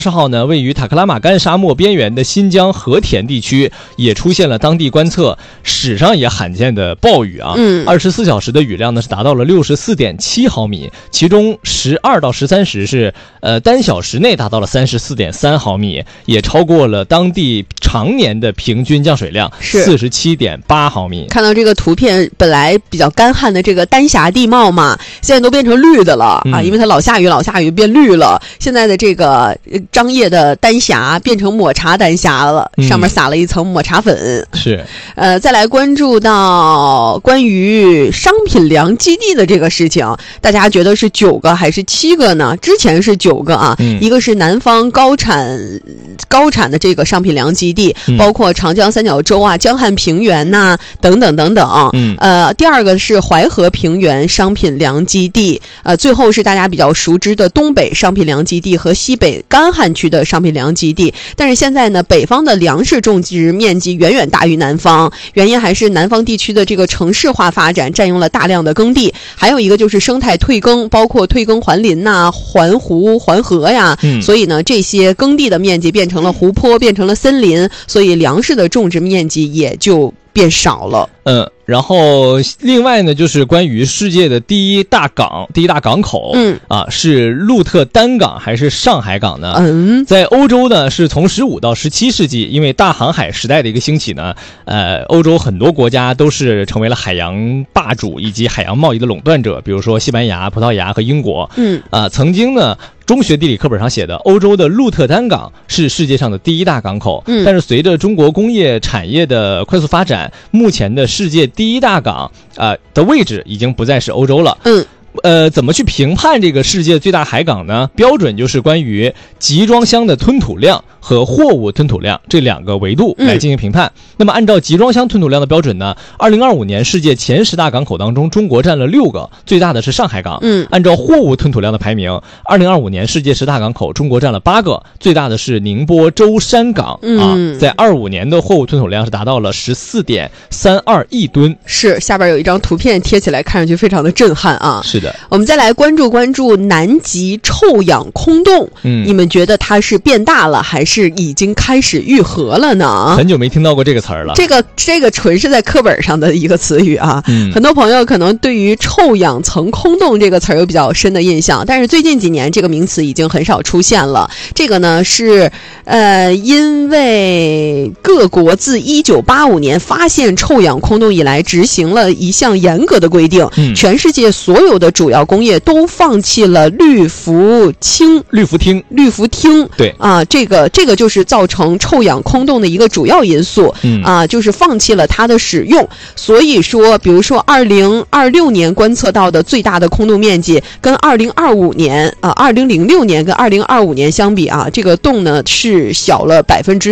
10号呢，位于塔克拉玛干沙漠边缘的新疆和田地区也出现了当地观测史上也罕见的暴雨啊，24小时的雨量呢是达到了64.7毫米，其中12到13时是单小时内达到了34.3毫米，也超过了当地常年的平均降水量47.8毫米。 看到这个图片，本来比较干旱的这个丹霞地貌嘛，现在都变成绿的了啊，因为它老下雨变绿了。现在的这个张掖的丹霞变成抹茶丹霞了，上面撒了一层抹茶粉。 是， 再来关注到关于商品粮基地的这个事情，大家觉得是9个还是7个呢？之前是9个啊，一个是南方高产的这个商品粮基地，包括长江三角洲啊、江汉平原呐、等等等等。第二个是淮河平原商品粮基地，最后是大家比较熟知的东北商品粮基地和西北干旱区的商品粮基地。但是现在呢，北方的粮食种植面积远远大于南方，原因还是南方地区的这个城市化发展占用了大量的耕地，还有一个就是生态退耕，包括退耕还林呐、环湖、环河呀，所以呢，这些耕地的面积变成了湖泊，变成了森林，所以粮食的种植面积也就变少了。 然后另外呢，就是关于世界的第一大港口，是鹿特丹港还是上海港呢？在欧洲呢，是从15到17世纪，因为大航海时代的一个兴起呢，欧洲很多国家都是成为了海洋霸主以及海洋贸易的垄断者，比如说西班牙、葡萄牙和英国。曾经呢，中学地理课本上写的欧洲的鹿特丹港是世界上的第一大港口，但是随着中国工业产业的快速发展，目前的世界第一大港的位置已经不再是欧洲了。怎么去评判这个世界最大海港呢？标准就是关于集装箱的吞吐量和货物吞吐量这2个维度来进行评判。那么按照集装箱吞吐量的标准呢，2025年世界前10大港口当中，中国占了6个，最大的是上海港。按照货物吞吐量的排名，2025年世界10大港口，中国占了8个，最大的是宁波舟山港在25年的货物吞吐量是达到了14.32亿吨。 是，下边有一张图片贴起来，看上去非常的震撼啊。 是的， 我们再来关注南极臭氧空洞，你们觉得它是变大了，还是已经开始愈合了呢？ 很久没听到过这个词儿了。 这个纯是在课本上的一个词语啊。很多朋友可能对于臭氧层空洞这个词儿有比较深的印象，但是最近几年这个名词已经很少出现了。这个呢是因为各国自1985年发现臭氧空洞以来，执行了一项严格的规定，全世界所有的主要工业都放弃了氯氟烃。对啊，这个就是造成臭氧空洞的一个主要因素。就是放弃了它的使用。所以说，比如说2026年观测到的最大的空洞面积，跟2006年跟2025年相比啊，这个洞呢是小了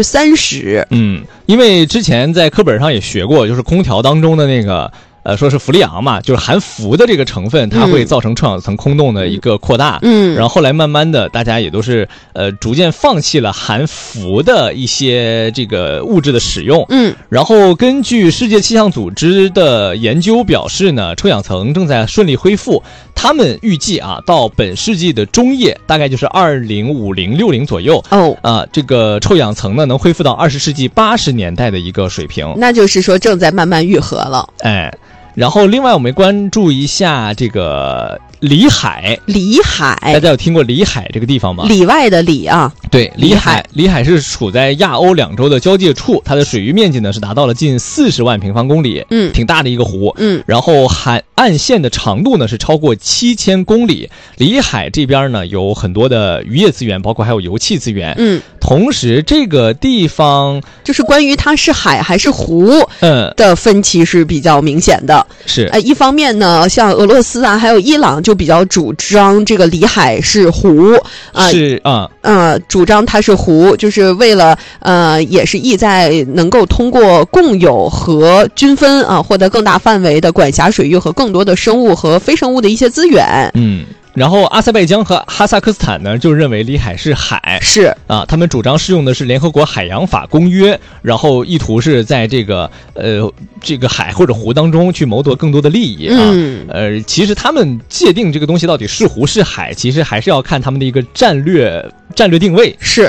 30%。 因为之前在课本上也学过，就是空调当中的那个说是氟利昂嘛，就是含氟的这个成分，它会造成臭氧层空洞的一个扩大。然后后来慢慢的，大家也都是逐渐放弃了含氟的一些这个物质的使用。然后根据世界气象组织的研究表示呢，臭氧层正在顺利恢复。他们预计到本世纪的中叶，大概就是2050-60左右，这个臭氧层呢能恢复到20世纪80年代的一个水平。 那就是说正在慢慢愈合了。 然后另外我们关注一下这个里海，大家有听过里海这个地方吗？ 里外的里啊， 对，里海是处在亚欧两洲的交界处，它的水域面积呢是达到了近40万平方公里，挺大的一个湖。然后海岸线的长度呢是超过7000公里。里海这边呢有很多的渔业资源，包括还有油气资源。同时这个地方就是关于它是海还是湖的分歧是比较明显的。 是一方面呢，像俄罗斯啊还有伊朗就比较主张这个里海是湖主张它是湖，就是为了也是意在能够通过共有和均分获得更大范围的管辖水域和更多的生物和非生物的一些资源。 然后阿塞拜疆和哈萨克斯坦呢，就认为里海是海， 是啊，他们主张适用的是联合国海洋法公约，然后意图是在这个海或者湖当中去谋夺更多的利益啊。其实他们界定这个东西到底是湖是海，其实还是要看他们的一个战略定位。 是